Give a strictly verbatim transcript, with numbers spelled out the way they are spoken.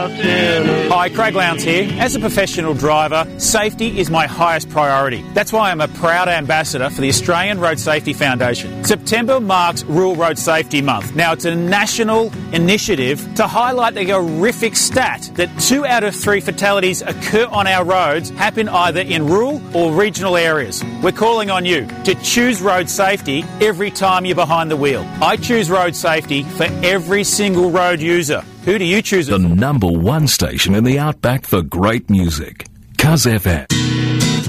Hi, Craig Lowndes here. As a professional driver, safety is my highest priority. That's why I'm a proud ambassador for the Australian Road Safety Foundation. September marks Rural Road Safety Month. Now, it's a national initiative to highlight the horrific stat that two out of three fatalities occur on our roads happen either in rural or regional areas. We're calling on you to choose road safety every time you're behind the wheel. I choose road safety for every single road user. Who do you choose? The number one station in the Outback for great music. Cuz F M.